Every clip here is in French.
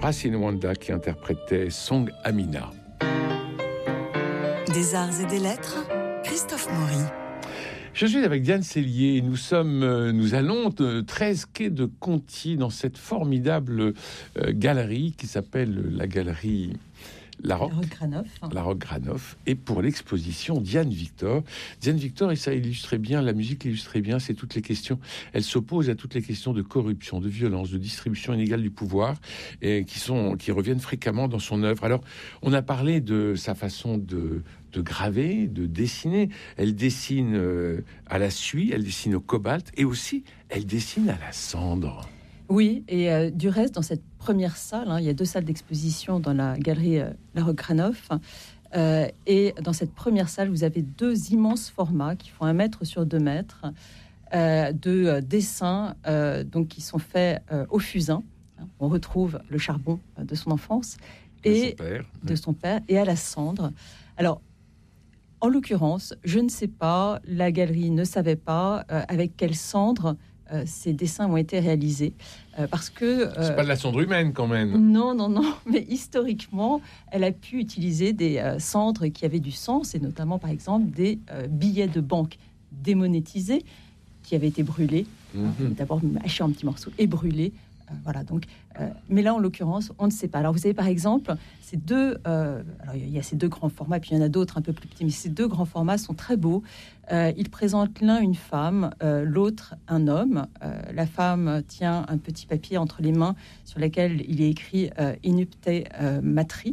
Racine Wanda qui interprétait Song Amina. Des arts et des lettres, Christophe Maury. Je suis avec Diane Sellier. Nous allons 13 quai de Conti dans cette formidable galerie qui s'appelle la galerie La Roque Granoff, et pour l'exposition Diane Victor. Diane Victor, et ça illustrait bien, la musique illustrait bien, c'est toutes les questions. Elle s'oppose à toutes les questions de corruption, de violence, de distribution inégale du pouvoir, et qui reviennent fréquemment dans son œuvre. Alors, on a parlé de sa façon de graver, de dessiner. Elle dessine à la suie, elle dessine au cobalt, et aussi, elle dessine à la cendre. Oui, et du reste, dans cette première salle, il y a 2 salles d'exposition dans la galerie La Roque Granoff, et dans cette première salle, vous avez 2 immenses formats qui font 1 mètre sur 2 mètres, de dessins donc, qui sont faits au fusain. On retrouve le charbon de son enfance et de son père, et à la cendre. Alors, en l'occurrence, je ne sais pas, la galerie ne savait pas avec quelle cendre ces dessins ont été réalisés, parce que... c'est pas de la cendre humaine, quand même. Non, mais historiquement, elle a pu utiliser des cendres qui avaient du sens, et notamment, par exemple, des billets de banque démonétisés qui avaient été brûlés, d'abord hachés en petits morceaux et brûlés. Voilà, donc, mais là, en l'occurrence, on ne sait pas. Alors, vous avez, par exemple, ces 2... alors, il y a ces 2 grands formats, puis il y en a d'autres un peu plus petits, mais ces 2 grands formats sont très beaux. Ils présentent l'un une femme, l'autre un homme. La femme tient un petit papier entre les mains sur lequel il est écrit « Inupte matri »,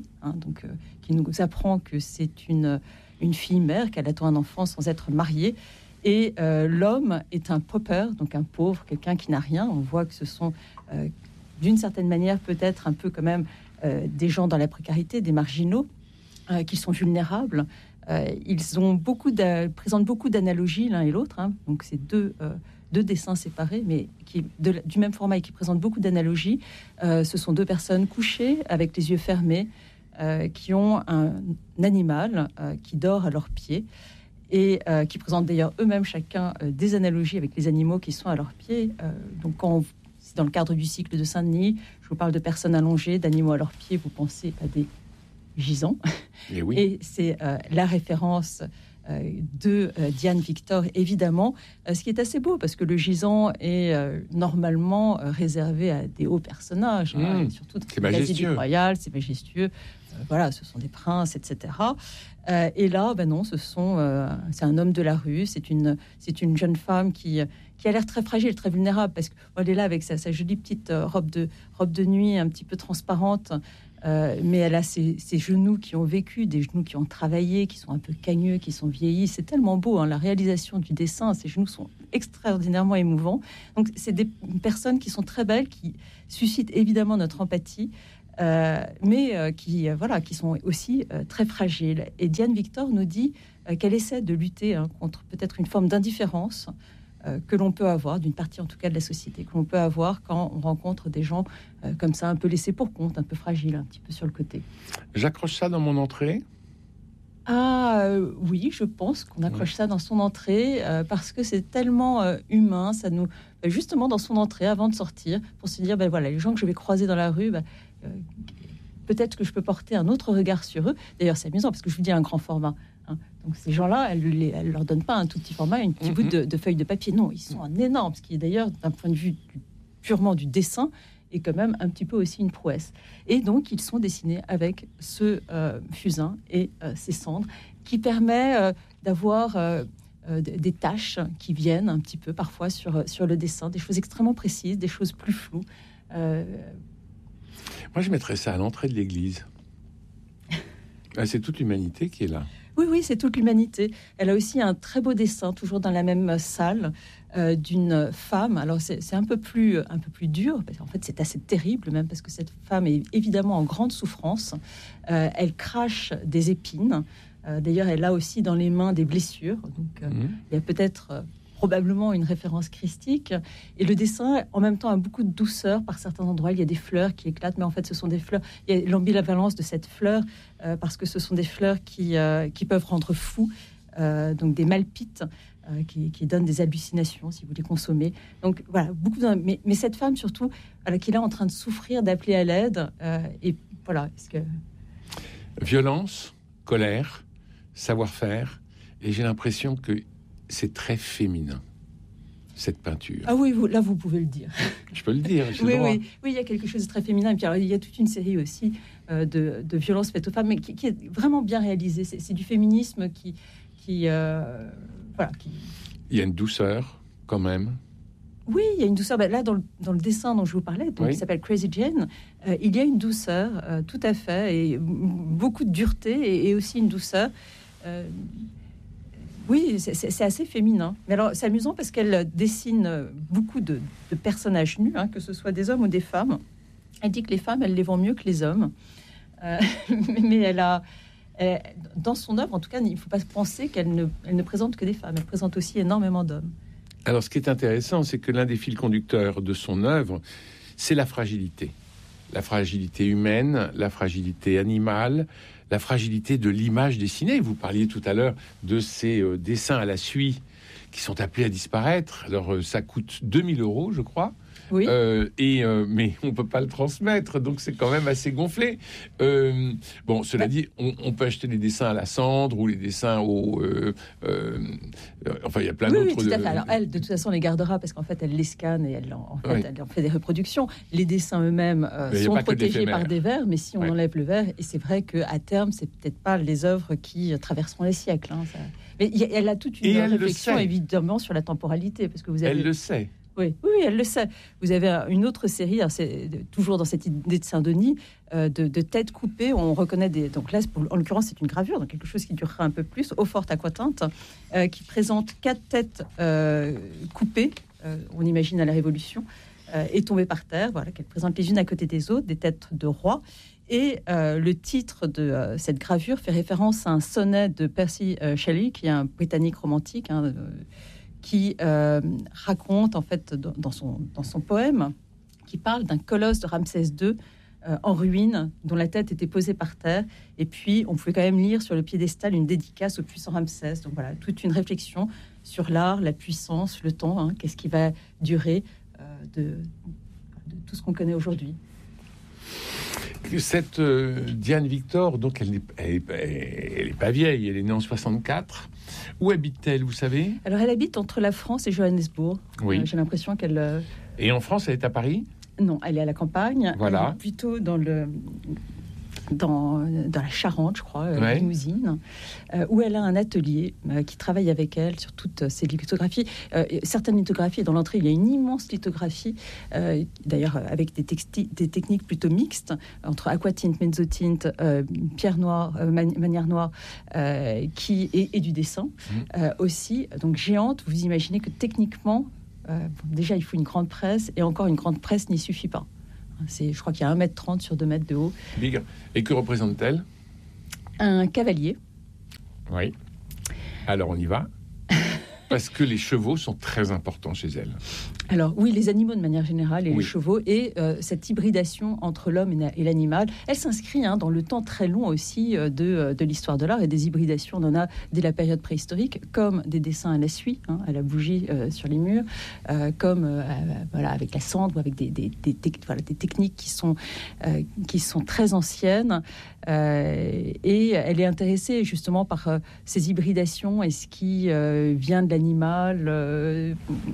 donc, qui nous apprend que c'est une fille-mère, qu'elle attend un enfant sans être mariée. Et l'homme est un pauper, donc un pauvre, quelqu'un qui n'a rien. On voit que ce sont, d'une certaine manière, peut-être un peu quand même des gens dans la précarité, des marginaux, qui sont vulnérables. Ils ont présentent beaucoup d'analogies l'un et l'autre. Donc c'est deux dessins séparés, mais du même format et qui présentent beaucoup d'analogies. Ce sont 2 personnes couchées avec les yeux fermés, qui ont un animal qui dort à leurs pieds. Et qui présentent d'ailleurs eux-mêmes chacun des analogies avec les animaux qui sont à leurs pieds. Donc c'est dans le cadre du cycle de Saint-Denis, je vous parle de personnes allongées, d'animaux à leurs pieds, vous pensez à des gisants. Et, oui. Et c'est la référence de Diane Victor, évidemment, ce qui est assez beau, parce que le gisant est normalement réservé à des hauts personnages, surtout dans l'Asie royale, c'est majestueux. Voilà, ce sont des princes, etc. Et là, non, c'est un homme de la rue, c'est une jeune femme qui a l'air très fragile, très vulnérable, parce qu'elle est là avec sa jolie petite robe de nuit un petit peu transparente, mais elle a ses genoux qui ont vécu, des genoux qui ont travaillé, qui sont un peu cagneux, qui sont vieillis. C'est tellement beau, la réalisation du dessin, ces genoux sont extraordinairement émouvants. Donc, c'est des personnes qui sont très belles, qui suscitent évidemment notre empathie, mais qui sont aussi très fragiles. Et Diane Victor nous dit qu'elle essaie de lutter contre peut-être une forme d'indifférence que l'on peut avoir, d'une partie en tout cas de la société, que l'on peut avoir quand on rencontre des gens comme ça, un peu laissés pour compte, un peu fragiles, un petit peu sur le côté. J'accroche ça dans mon entrée. Oui, je pense qu'on accroche ça dans son entrée, parce que c'est tellement humain, ça nous... justement dans son entrée, avant de sortir, pour se dire, voilà, les gens que je vais croiser dans la rue... peut-être que je peux porter un autre regard sur eux. D'ailleurs, c'est amusant parce que je vous dis un grand format. Donc ces gens-là, elle leur donne pas un tout petit format, un petit bout de feuille de papier. Non, ils sont un énorme, ce qui est d'ailleurs, d'un point de vue purement du dessin, est quand même un petit peu aussi une prouesse. Et donc, ils sont dessinés avec ce fusain et ces cendres, qui permet d'avoir des taches qui viennent un petit peu parfois sur le dessin, des choses extrêmement précises, des choses plus floues. Moi, je mettrais ça à l'entrée de l'église. C'est toute l'humanité qui est là. Oui, c'est toute l'humanité. Elle a aussi un très beau dessin, toujours dans la même salle, d'une femme. Alors, c'est un peu plus dur, parce qu'en fait, c'est assez terrible même, parce que cette femme est évidemment en grande souffrance. Elle crache des épines. D'ailleurs, elle a aussi dans les mains des blessures. Donc, il y a peut-être... probablement une référence christique, et le dessin en même temps a beaucoup de douceur. Par certains endroits il y a des fleurs qui éclatent, mais en fait ce sont des fleurs, il y a l'ambivalence de cette fleur, parce que ce sont des fleurs qui peuvent rendre fou, donc des malpites, qui donne des hallucinations si vous les consommez. Donc voilà, mais cette femme surtout, qui est là en train de souffrir, d'appeler à l'aide. Et voilà. Violence, colère, savoir-faire. Et j'ai l'impression que c'est très féminin, cette peinture. Ah oui, là, vous pouvez le dire. Je peux le dire, oui, il y a quelque chose de très féminin. Et puis, alors, il y a toute une série aussi de violences faites aux femmes, mais qui est vraiment bien réalisée. C'est du féminisme qui... Il y a une douceur, quand même. Oui, il y a une douceur. Là, dans le dessin dont je vous parlais, qui s'appelle Crazy Jane, il y a une douceur, tout à fait, et beaucoup de dureté, et aussi une douceur... Oui, c'est assez féminin. Mais alors, c'est amusant parce qu'elle dessine beaucoup de personnages nus, que ce soit des hommes ou des femmes. Elle dit que les femmes, elles les vendent mieux que les hommes. Mais dans son œuvre, en tout cas, il ne faut pas penser qu'elle ne présente que des femmes. Elle présente aussi énormément d'hommes. Alors, ce qui est intéressant, c'est que l'un des fils conducteurs de son œuvre, c'est la fragilité. La fragilité humaine, la fragilité animale, la fragilité de l'image dessinée. Vous parliez tout à l'heure de ces dessins à la suie qui sont appelés à disparaître. Alors, ça coûte 2000 €, je crois. Oui. Mais on peut pas le transmettre, donc c'est quand même assez gonflé. Cela dit, on peut acheter des dessins à la cendre ou les dessins au... il y a plein d'autres... Oui, tout à fait. Alors, elle, de toute façon, les gardera parce qu'en fait, elle les scanne et elle en fait des reproductions. Les dessins eux-mêmes sont protégés par des verres, mais si on enlève le verre, et c'est vrai qu'à terme, c'est peut-être pas les œuvres qui traverseront les siècles. Mais elle a toute une réflexion, évidemment, sur la temporalité, parce que vous avez... Elle le sait. Oui, elle le sait. Vous avez une autre série, c'est toujours dans cette idée de Saint-Denis, de têtes coupées. On reconnaît donc là, en l'occurrence, c'est une gravure, donc quelque chose qui durera un peu plus, au fort aquatinte, qui présente 4 têtes coupées. On imagine à la Révolution, et tombées par terre. Voilà, qu'elles présentent les unes à côté des autres, des têtes de rois. Et le titre de cette gravure fait référence à un sonnet de Percy Shelley, qui est un Britannique romantique. Qui raconte en fait dans son poème, qui parle d'un colosse de Ramsès II en ruine, dont la tête était posée par terre, et puis on pouvait quand même lire sur le piédestal une dédicace au puissant Ramsès. Donc voilà, toute une réflexion sur l'art, la puissance, le temps, qu'est-ce qui va durer de tout ce qu'on connaît aujourd'hui. Cette Diane Victor, donc elle est pas vieille, elle est née en 64. Où habite-t-elle, vous savez? Alors, elle habite entre la France et Johannesburg. Oui. J'ai l'impression qu'elle... Et en France, elle est à Paris? Non, elle est à la campagne. Voilà. Elle est plutôt dans la Charente, je crois, Limousine, où elle a un atelier qui travaille avec elle sur toutes ces lithographies. Certaines lithographies, dans l'entrée, il y a une immense lithographie, d'ailleurs avec des techniques plutôt mixtes, entre aquatinte, mezzotinte, pierre noire, manière noire, et du dessin aussi. Donc géante, vous imaginez que techniquement, déjà, il faut une grande presse, et encore une grande presse n'y suffit pas. Je crois qu'il y a 1,30 m sur 2 mètres de haut. Big. Et que représente-t-elle? Un cavalier. Oui. Alors, on y va. Parce que les chevaux sont très importants chez elle. Alors oui, les animaux de manière générale et les chevaux, et cette hybridation entre l'homme et l'animal, elle s'inscrit dans le temps très long aussi de l'histoire de l'art, et des hybridations, on en a dès la période préhistorique, comme des dessins à la suie, à la bougie sur les murs, comme avec la cendre, ou avec des techniques qui sont très anciennes, et elle est intéressée justement par ces hybridations et ce qui vient de l'animal,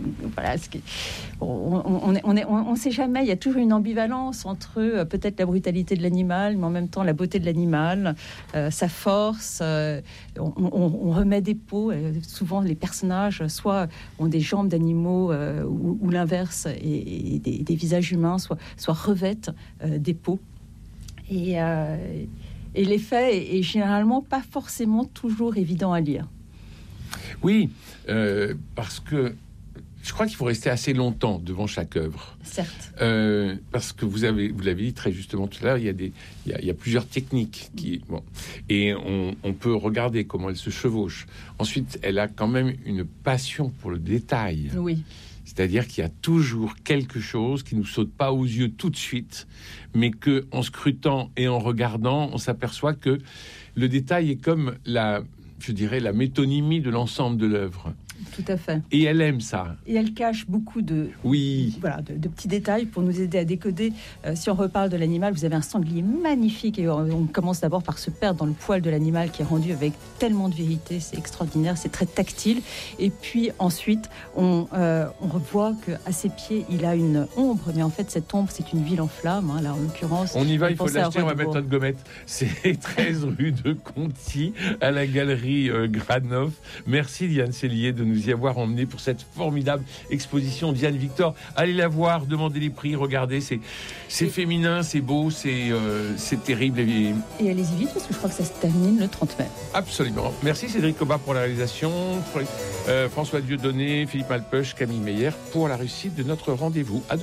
on ne sait jamais, il y a toujours une ambivalence entre peut-être la brutalité de l'animal, mais en même temps la beauté de l'animal, sa force. On remet des peaux, souvent les personnages soit ont des jambes d'animaux ou l'inverse, et des visages humains, soit revêtent des peaux. Et l'effet est généralement pas forcément toujours évident à lire. Oui, parce que je crois qu'il faut rester assez longtemps devant chaque œuvre. Certes. Parce que vous l'avez dit très justement tout à l'heure, il y a plusieurs techniques et on peut regarder comment elle se chevauche. Ensuite, elle a quand même une passion pour le détail. Oui. C'est-à-dire qu'il y a toujours quelque chose qui nous saute pas aux yeux tout de suite, mais que en scrutant et en regardant, on s'aperçoit que le détail est comme la métonymie de l'ensemble de l'œuvre. Tout à fait. Et elle aime ça. Et elle cache beaucoup de petits détails pour nous aider à décoder. Si on reparle de l'animal, vous avez un sanglier magnifique et on commence d'abord par se perdre dans le poil de l'animal qui est rendu avec tellement de vérité, c'est extraordinaire, c'est très tactile. Et puis ensuite, on revoit qu'à ses pieds, il a une ombre, mais en fait cette ombre, c'est une ville en flammes, là en l'occurrence. On y va, il faut l'acheter, on va mettre notre gommette. C'est 13 rue de Conti, à la galerie Granoff. Merci Diane Sellier de nous y avoir emmené pour cette formidable exposition. Diane Victor, allez la voir, demandez les prix, regardez, c'est féminin, c'est beau, c'est terrible. Et allez-y vite parce que je crois que ça se termine le 30 mai. Absolument. Merci Cédric Cobat pour la réalisation, François Dieudonné, Philippe Malpeuch, Camille Meyer pour la réussite de notre rendez-vous. À